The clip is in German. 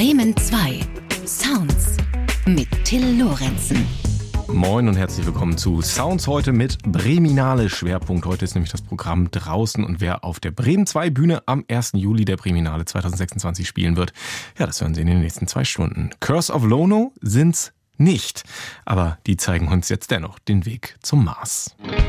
Bremen 2 Sounds mit Till Lorenzen. Moin und herzlich willkommen zu Sounds heute mit Breminale Schwerpunkt. Heute ist nämlich das Programm draußen und wer auf der Bremen 2 Bühne am 1. Juli der Breminale 2026 spielen wird, ja, das hören Sie in den nächsten 2 Stunden. Curse of Lono sind's nicht, aber die zeigen uns jetzt dennoch den Weg zum Mars.